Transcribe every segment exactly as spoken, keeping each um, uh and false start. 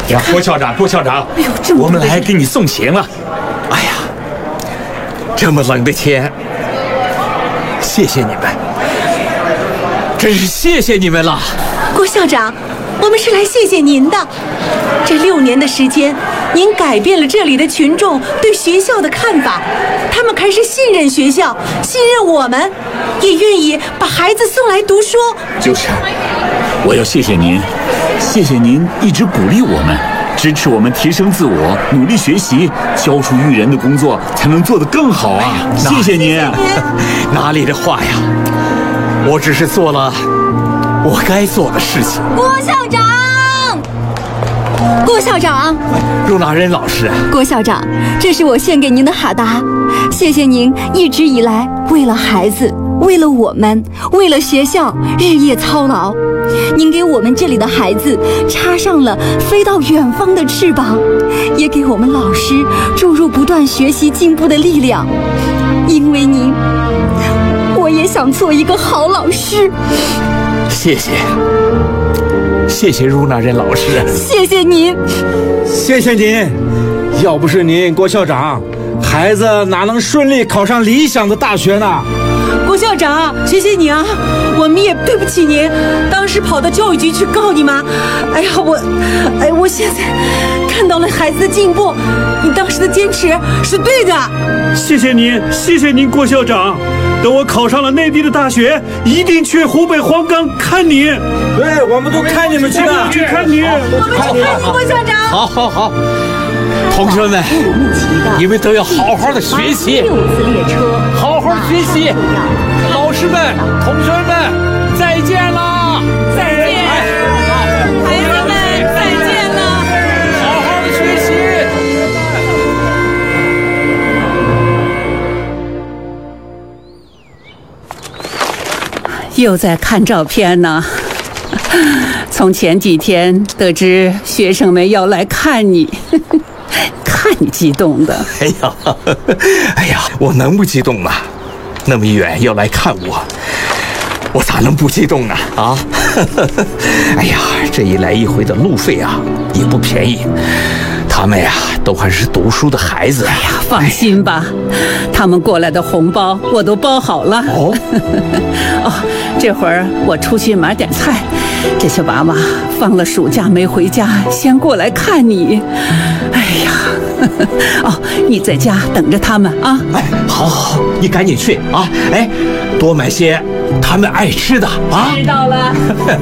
呀，郭校长，郭校长， 哎呦，这么我们来给你送行了。 哎呀，这么冷的天，谢谢你们，真是谢谢你们了。 郭校长，我们是来谢谢您的。这六年的时间，您改变了这里的群众对学校的看法，他们开始信任学校，信任我们，也愿意把孩子送来读书。 就是，我要谢谢您，谢谢您一直鼓励我们，支持我们提升自我，努力学习，教书育人的工作才能做得更好啊！哎、谢谢您。 哪里的话呀，我只是做了我该做的事情。 郭校长，郭校长， 入纳仁老师， 郭校长，这是我献给您的哈达，谢谢您一直以来为了孩子，为了我们，为了学校日夜操劳，您给我们这里的孩子插上了飞到远方的翅膀，也给我们老师注入不断学习进步的力量。因为您，我也想做一个好老师。 谢谢，谢谢入纳仁老师， 谢谢您， 谢谢您。要不是您，郭校长，孩子哪能顺利考上理想的大学呢？ 郭校长，谢谢你啊！我们也对不起您，当时跑到教育局去告你妈。哎呀，我，哎，我现在看到了孩子的进步，你当时的坚持是对的。 谢谢您，谢谢您，郭校长。等我考上了内地的大学，一定去湖北黄冈看你。 对，我们都看你们去了， 去看你。 我们去看你，郭校长。 好好好，同学们，你们都要好好的学习， 六次列车， 好好学习。老师们、同学们，再见了， 再见，孩子们，再见了， 好好的学习。 又在看照片呢。从前几天得知学生们要来看你，看你激动的。 哎呀，哎呀，我能不激动吗？那么远要来看我，我咋能不激动呢？啊！哎呀，这一来一回的路费啊，也不便宜。他们呀，都还是读书的孩子。 哎呀，放心吧，他们过来的红包我都包好了。 哦， 哦，这会儿我出去买点菜，这些娃娃放了暑假没回家，先过来看你。哎呀，哦，你在家等着他们啊。 哎，好，好，好，你赶紧去啊！哎，多买些他们爱吃的啊。 知道了。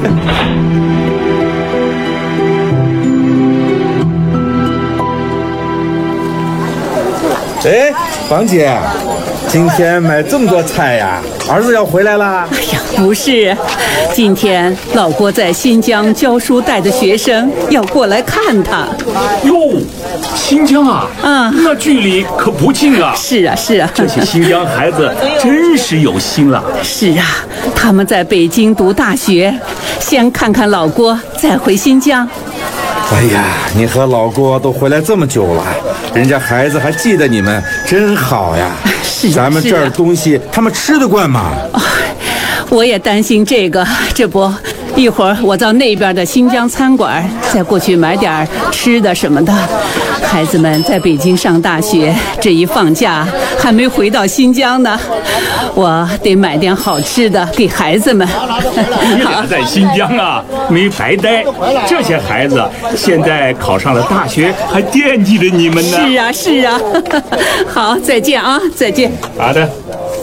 哎，芳姐，今天买这么多菜呀？儿子要回来了？ 哎呀，不是，今天老郭在新疆教书带的学生要过来看他。 哟，新疆啊， 啊， 那距离可不近啊。 是啊，是啊， 这些新疆孩子真是有心了。 是啊，他们在北京读大学，先看看老郭，再回新疆。 哎呀，你和老郭都回来这么久了，人家孩子还记得你们，真好呀。 是啊， 咱们这儿东西他们吃得惯吗？ 哦，我也担心这个，这不，一会儿我到那边的新疆餐馆再过去买点吃的什么的。孩子们在北京上大学，这一放假还没回到新疆呢，我得买点好吃的给孩子们。 你俩在新疆啊，没白待。这些孩子现在考上了大学，还惦记着你们呢。 是啊，是啊。好，再见啊，再见。 好的。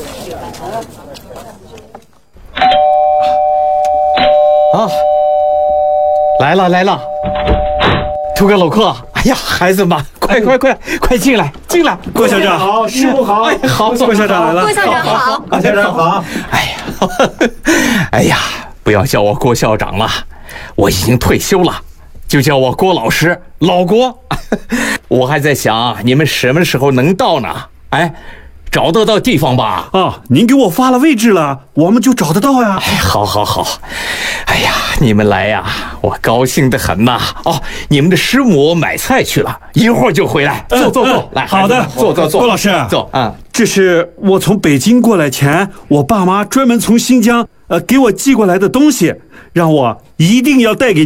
啊，来了来了，图哥老克，哎呀，孩子们，快快快快进来进来！ 郭校长好，师傅好， 哎，好， 郭校长来了， 郭校长好， 郭校长好。 哎呀，哎呀，不要叫我郭校长了，我已经退休了，就叫我郭老师，老郭。我还在想你们什么时候能到呢？哎。找得到地方吧？ 啊，您给我发了位置了，我们就找得到呀。 哎，好，好，好。哎呀，你们来呀，我高兴得很呐。哦，你们的师母买菜去了，一会儿就回来。坐坐坐，来， 好的， 坐坐坐。 郭老师， 坐啊。 这是我从北京过来前，我爸妈专门从新疆呃给我寄过来的东西，让我一定要带给